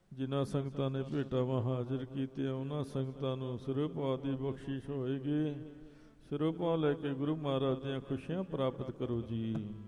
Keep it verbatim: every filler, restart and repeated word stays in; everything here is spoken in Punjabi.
ਜਿਨ੍ਹਾਂ ਸੰਗਤਾਂ ਨੇ ਭੇਟਾਵਾਂ ਹਾਜ਼ਰ ਕੀਤੀਆਂ ਉਹਨਾਂ ਸੰਗਤਾਂ ਨੂੰ ਸਿਰੋਪਾਅ ਦੀ ਬਖਸ਼ਿਸ਼ ਹੋਏਗੀ। ਸਿਰੋਪਾਅ ਲੈ ਕੇ ਗੁਰੂ ਮਹਾਰਾਜ ਦੀਆਂ ਖੁਸ਼ੀਆਂ ਪ੍ਰਾਪਤ ਕਰੋ ਜੀ।